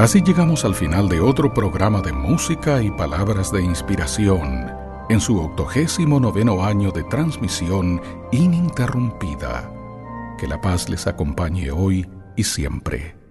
Así llegamos al final de otro programa de música y palabras de inspiración, en su 89º año de transmisión ininterrumpida. Que la paz les acompañe hoy y siempre.